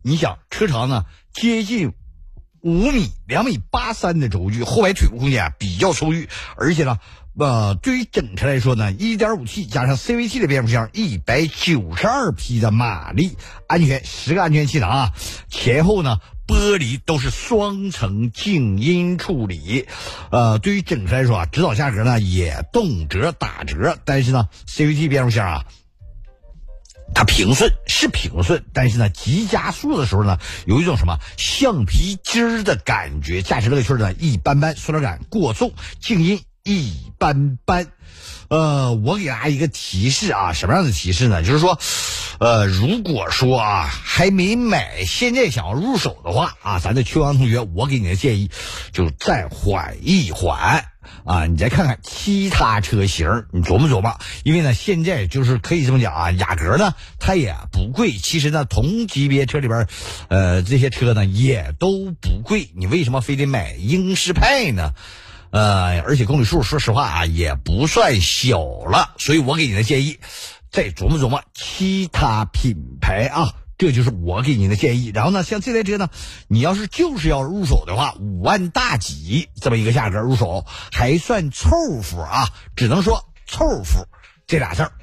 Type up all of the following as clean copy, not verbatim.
你想车长呢接近5米，2.83米的轴距，后排腿部空间比较充裕，而且呢对于整车来说呢 1.5T 加上 CVT 的变速箱，192匹的马力，安全10个安全气囊啊，前后呢玻璃都是双层静音处理，对于整车来说啊，指导价格呢也动辄打折，但是呢 CVT 变速箱啊它平顺，但是呢急加速的时候呢有一种什么橡皮筋的感觉，驾驶乐趣呢一般般，塑料感过重，静音一般般。我给大家一个提示啊，什么样的提示呢？就是说如果说啊还没买，现在想要入手的话啊，咱的秋阳同学，我给你的建议就再缓一缓啊，你再看看其他车型，你琢磨琢磨。因为呢现在就是可以这么讲啊，雅阁呢它也不贵，其实呢同级别车里边这些车呢也都不贵，你为什么非得买英仕派呢？而且公里数说实话啊也不算小了，所以我给你的建议再琢磨琢磨其他品牌啊，这就是我给你的建议。然后呢像这台车呢，你要是就是要入手的话，5万大几这么一个价格入手还算凑合啊，只能说凑合这俩字儿。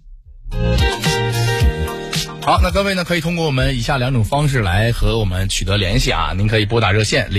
好，那各位呢可以通过我们以下2种方式来和我们取得联系啊。您可以拨打热线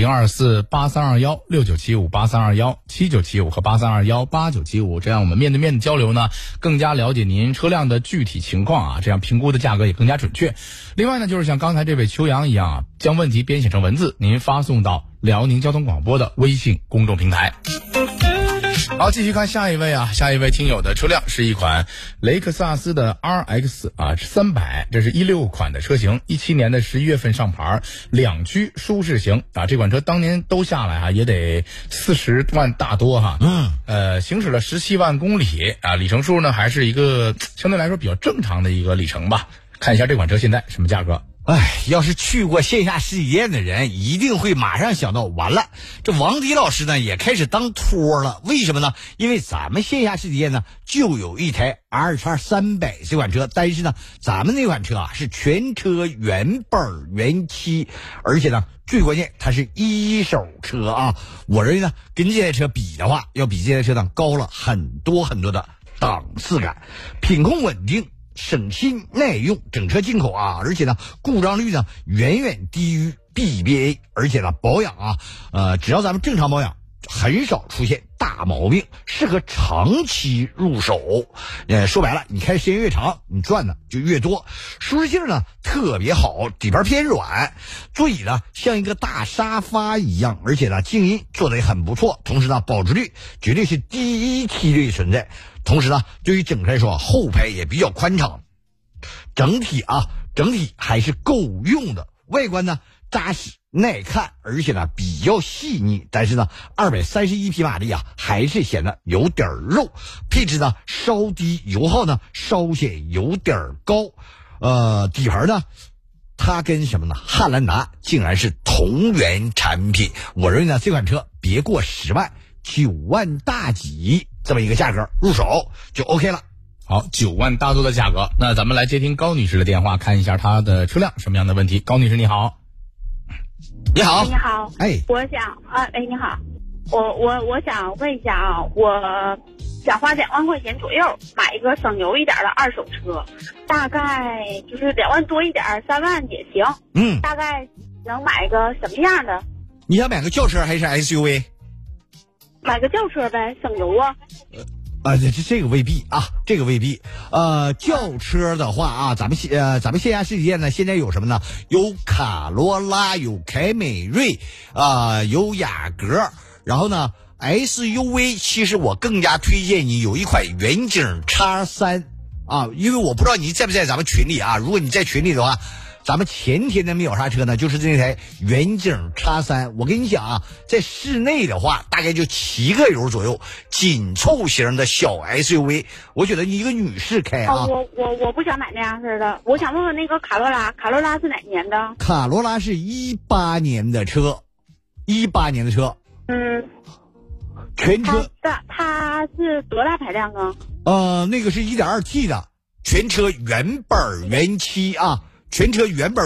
02483216975832179775和83218975，这样我们面对面的交流呢，更加了解您车辆的具体情况啊，这样评估的价格也更加准确。另外呢，就是像刚才这位秋阳一样啊，将问题编写成文字，您发送到辽宁交通广播的微信公众平台。好，继续看下一位啊，下一位听友的车辆是一款雷克萨斯的 RX 300，这是16款的车型，17年的11月份上牌，2驱舒适型啊，这款车当年都下来啊也得40万大多哈，行驶了17万公里啊，里程数呢还是一个相对来说比较正常的一个里程吧。看一下这款车现在什么价格。 要是去过线下实体店的人一定会马上想到，完了，这王迪老师呢也开始当托了。为什么呢？因为咱们线下实体店呢就有一台 RX300 这款车，但是呢咱们那款车啊是全车原本原漆，而且呢最关键它是一手车啊，我认为呢跟这台车比的话，要比这台车呢高了很多很多的档次感，品控稳定，省心耐用，整车进口啊，而且呢故障率呢远远低于 BBA， 而且呢保养啊只要咱们正常保养很少出现大毛病，适合长期入手。说白了，你开时间越长，你赚的就越多。舒适性呢特别好，底盘偏软，座椅呢像一个大沙发一样，而且呢静音做得也很不错，同时呢保值率绝对是第一梯队存在。同时呢对于整车来说后排也比较宽敞，整体还是够用的。外观呢扎实耐看，而且呢比较细腻，但是呢231匹马力啊还是显得有点肉，配置呢稍低，油耗呢稍显有点高。底盘呢它跟什么呢汉兰达竟然是同源产品，我认为呢这款车别过10万，9万大几这么一个价格入手就 OK 了。 好，9万大多的价格，那咱们来接听高女士的电话，看一下她的车辆什么样的问题。高女士你好。 你好。 你好。我想你好，我想问一下啊，我想花2万块钱左右买一个省油一点的二手车，大概就是2万多一点，3万也行。大概能买一个什么样的？ 你想买个轿车还是 SUV？ 买个轿车呗，省油啊。 这个未必啊，这个未必。轿车的话啊，咱们线下实体店呢，现在有什么呢？有卡罗拉，有凯美瑞，有雅阁，然后呢 SUV， 其实我更加推荐你有一款远景 X3 啊，因为我不知道你在不在咱们群里啊，如果你在群里的话，咱们前天的秒杀车呢就是这台远景 X3， 我跟你讲啊，在室内的话大概就7个油左右，紧凑型的小 SUV， 我觉得你一个女士开啊。 我不想买那样式的，我想问问那个卡罗拉是哪年的？ 卡罗拉是18年的车，18年的车。全车。 它是多大排量啊？ 那个是 1.2T 的，全车原本原漆啊，全车原本